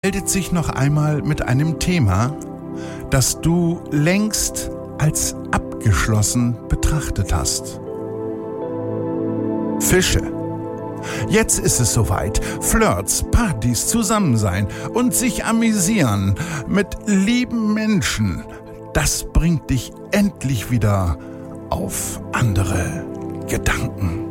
meldet sich noch einmal mit einem Thema, das du längst als abgeschlossen betrachtet hast. Fische. Jetzt ist es soweit. Flirts, Partys, Zusammensein und sich amüsieren mit lieben Menschen. Das bringt dich endlich wieder auf andere Gedanken.